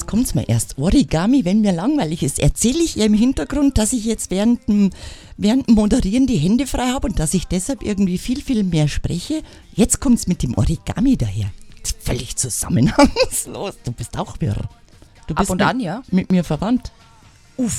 jetzt kommt's mir erst. Origami, wenn mir langweilig ist, erzähle ich ihr im Hintergrund, dass ich jetzt während dem Moderieren die Hände frei habe und dass ich deshalb irgendwie viel, viel mehr spreche. Jetzt kommt's mit dem Origami daher. Völlig zusammenhangslos. Du bist auch wirr. Du bist Ab und an, ja. mit mir verwandt.